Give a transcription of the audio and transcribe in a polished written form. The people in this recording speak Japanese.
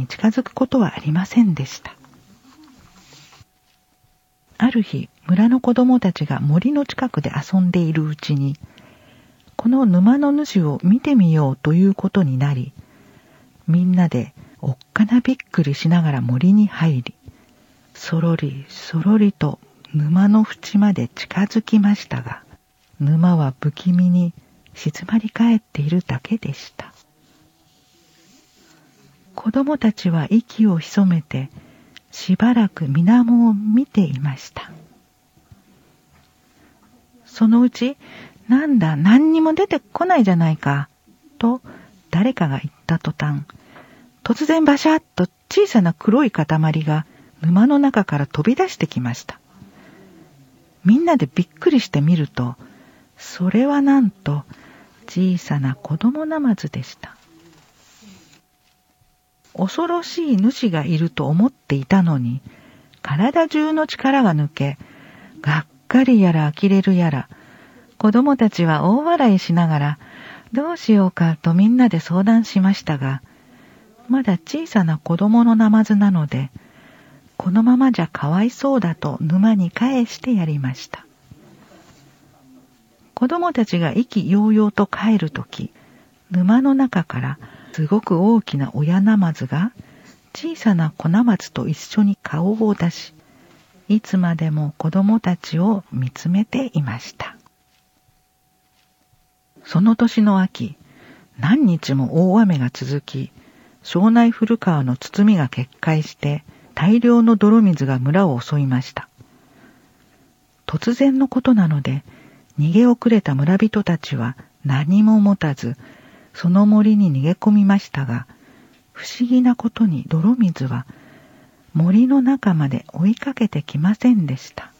に近づくことはありませんでした。ある日、村の子供たちが森の近くで遊んでいるうちに、この沼の主を見てみようということになり、みんなでおっかなびっくりしながら森に入り、そろりそろりと沼の縁まで近づきましたが、沼は不気味に静まり返っているだけでした。子供たちは息を潜めて、しばらく水面を見ていました。そのうち、なんだ、何にも出てこないじゃないか、と誰かが言った途端、突然バシャッと小さな黒い塊が沼の中から飛び出してきました。みんなでびっくりしてみると、それはなんと小さな子供ナマズでした。恐ろしい主がいると思っていたのに、体中の力が抜け、がっかりやら呆れるやら、子供たちは大笑いしながら、どうしようかとみんなで相談しましたが、まだ小さな子供のナマズなので、このままじゃかわいそうだと沼に返してやりました。子供たちが意気揚々と帰るとき、沼の中からすごく大きな親ナマズが小さな子ナマズと一緒に顔を出し、いつまでも子供たちを見つめていました。その年の秋、何日も大雨が続き、庄内古川の堤が決壊して大量の泥水が村を襲いました。突然のことなので、逃げ遅れた村人たちは何も持たず、その森に逃げ込みましたが、不思議なことに泥水は森の中まで追いかけてきませんでした。